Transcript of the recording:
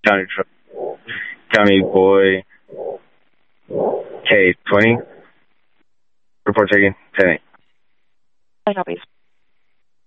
County Boy K20. Report taken 10-8. I copies.